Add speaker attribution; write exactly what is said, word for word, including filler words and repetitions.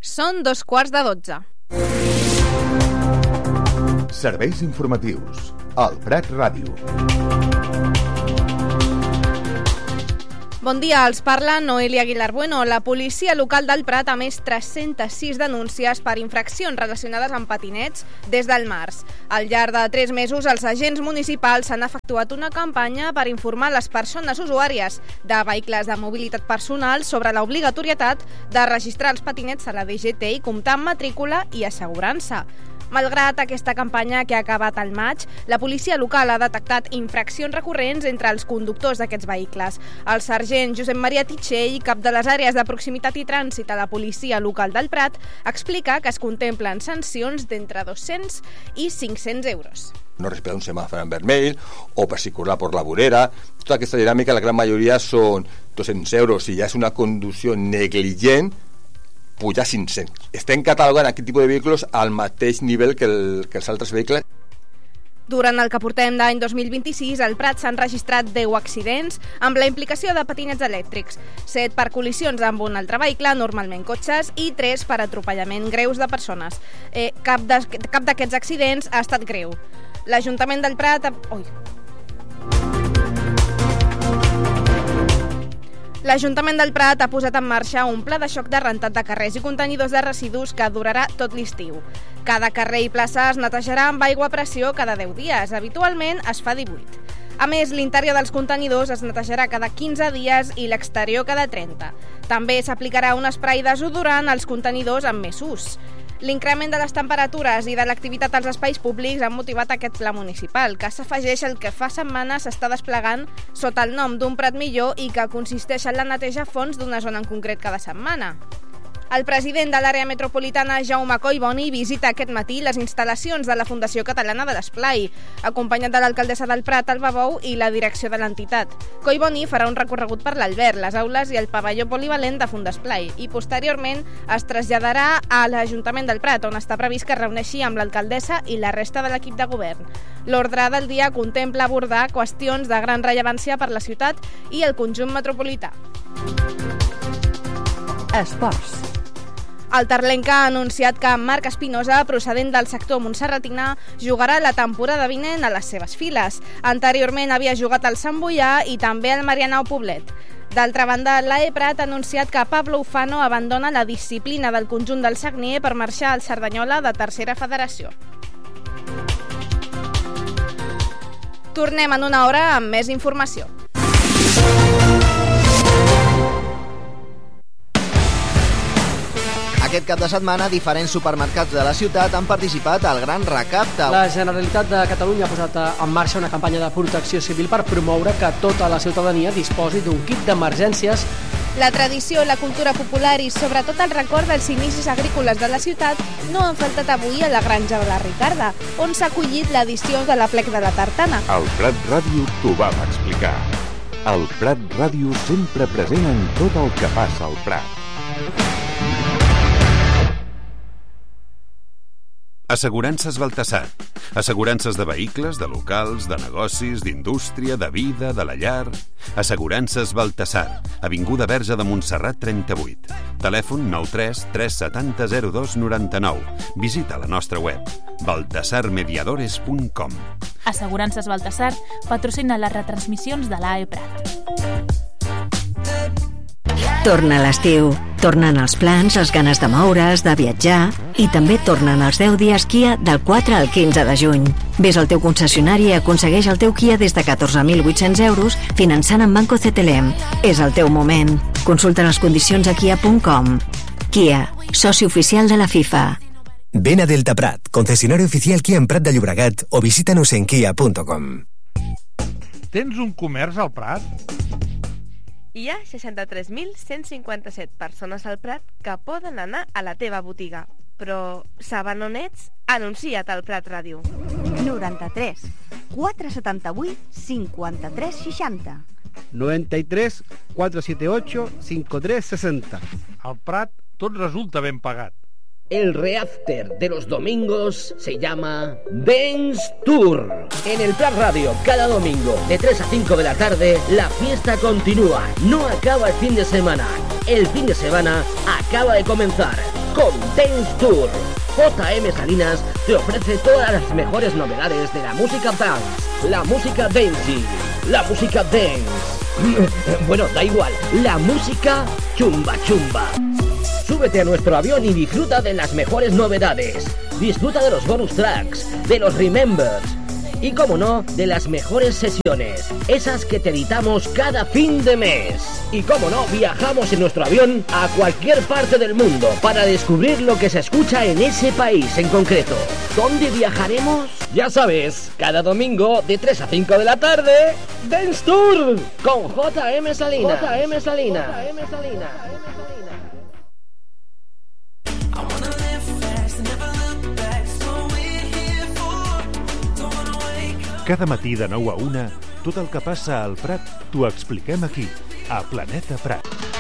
Speaker 1: Són dos quarts de dotze.
Speaker 2: Serveis informatius. Al Prat Ràdio.
Speaker 1: Bon dia, els parla Noelia Aguilar Bueno. La policia local del Prat ha emès tres-centes sis denúncies per infraccions relacionades amb patinets des del març. Al llarg de tres mesos, els agents municipals han efectuat una campanya per informar les persones usuàries de vehicles de mobilitat personal sobre l'obligatorietat de registrar els patinets a la D G T i comptar amb matrícula i assegurança. Malgrat aquesta campanya que ha acabat al maig, la policia local ha detectat infraccions recurrents entre els conductors d'aquests vehicles. El sergent Josep Maria Titxell, cap de les àrees de proximitat i trànsit a la policia local del Prat, explica que es contemplen sancions d'entre dos-cents i cinc-cents euros.
Speaker 3: No respetar un semàfor en vermell o per circular per la vorera. Tota aquesta dinàmica, la gran majoria són dos-cents euros. Si ja és una conducció negligent, puja cinc-cents. Estem catalogant aquest tipus de vehicles al mateix nivell que, el, que els altres vehicles.
Speaker 1: Durant el que portem d'any dos mil vint-i-sis, al Prat s'han registrat deu accidents amb la implicació de patinets elèctrics, set per col·lisions amb un altre vehicle, normalment cotxes, i tres per atropellament greus de persones. Eh, cap de, cap d'aquests accidents ha estat greu. L'Ajuntament del Prat... Ha... Ui. L'Ajuntament del Prat ha posat en marxa un pla de xoc de rentat de carrers i contenidors de residus que durarà tot l'estiu. Cada carrer i plaça es netejarà amb aigua a pressió cada deu dies. Habitualment es fa divuit. A més, l'interior dels contenidors es netejarà cada quinze dies i l'exterior cada trenta. També s'aplicarà un esprai desodorant als contenidors amb més ús. L'increment de les temperatures i de l'activitat als espais públics han motivat aquest pla municipal, que s'afegeix al que fa setmanes s'està desplegant sota el nom d'un Prat Millor i que consisteix en la neteja a fons d'una zona en concret cada setmana. El president de l'àrea metropolitana, Jaume Collboni, visita aquest matí les instal·lacions de la Fundació Catalana de l'Esplai, acompanyat de l'alcaldessa del Prat, Alba Bou, i la direcció de l'entitat. Collboni farà un recorregut per l'Albert, les aules i el pavelló polivalent de Fundesplai i posteriorment es traslladarà a l'Ajuntament del Prat, on està previst que es reuneixi amb l'alcaldessa i la resta de l'equip de govern. L'ordre del dia contempla abordar qüestions de gran rellevància per la ciutat i el conjunt metropolità.
Speaker 4: Esports.
Speaker 1: El Tarlenca ha anunciat que Marc Espinosa, procedent del sector montserratina, jugarà la temporada vinent a les seves files. Anteriorment havia jugat al Sant Boià i també al Marianao Poblet. D'altra banda, l'A E Prat ha anunciat que Pablo Ufano abandona la disciplina del conjunt del Sagnier per marxar al Cerdanyola de tercera federació. Tornem en una hora amb més informació.
Speaker 5: Aquest cap de setmana, diferents supermercats de la ciutat han participat al Gran Recapte.
Speaker 6: La Generalitat de Catalunya ha posat en marxa una campanya de protecció civil per promoure que tota la ciutadania disposi d'un kit d'emergències.
Speaker 1: La tradició, la cultura popular i sobretot el record dels inicis agrícoles de la ciutat no han faltat avui a la Granja de la Ricarda, on s'ha acollit l'edició de l'Aplec de la Tartana.
Speaker 2: El Prat Ràdio t'ho vam explicar. El Prat Ràdio sempre present en tot el que passa al Prat.
Speaker 7: Assegurances Baltasar. Assegurances de vehicles, de locals, de negocis, d'indústria, de vida, de la llar. Assegurances Baltasar. Avinguda Verge de Montserrat trenta-vuit. Telèfon nou tres tres set zero zero dos nou nou. Visita la nostra web baltasar mediadores punt com.
Speaker 8: Assegurances Baltasar patrocina les retransmissions de l'A E Prat.
Speaker 4: Torna l'estiu, tornen els plans, les ganes de moure's, de viatjar i també tornen els deu dies Kia del quatre al quinze de juny. Ves al teu concessionari i aconsegueix el teu Kia des de catorze mil vuit-cents euros finançant amb Banco C T L M. És el teu moment. Consulta les condicions a kia punt com. Kia, soci oficial de la FIFA.
Speaker 9: Ven a Delta Prat, concesionario oficial Kia en Prat de Llobregat o visítanos en kia punto com.
Speaker 10: Tens un comerç al Prat?
Speaker 11: Hi ha seixanta-tres mil cent cinquanta-set persones al Prat que poden anar a la teva botiga. Però saben on ets? Anuncia't al Prat Ràdio.
Speaker 12: noranta-tres quatre setanta-vuit cinquanta-tres seixanta.
Speaker 13: noventa y tres cuatrocientos setenta y ocho cincuenta y tres sesenta.
Speaker 10: Al Prat tot resulta ben pagat.
Speaker 14: El reafter de los domingos se llama Dance Tour. En el Prat Radio, cada domingo, de tres a cinco de la tarde, la fiesta continúa. No acaba el fin de semana. El fin de semana acaba de comenzar. con Dance Tour. J M Salinas te ofrece todas las mejores novedades de la música dance, la música dancey, la música dance. Bueno, da igual, la música chumba chumba. Súbete a nuestro avión y disfruta de las mejores novedades. Disfruta de los bonus tracks, de los remembers y, como no, de las mejores sesiones, esas que te editamos cada fin de mes. Y, como no, viajamos en nuestro avión a cualquier parte del mundo para descubrir lo que se escucha en ese país en concreto. ¿Dónde viajaremos? Ya sabes, cada domingo de tres a cinco de la tarde, Dance Tour con J M Salinas. J M Salinas. J M Salinas.
Speaker 15: Cada matí de nou a una, tot el que passa al Prat t'ho expliquem aquí, a Planeta Prat.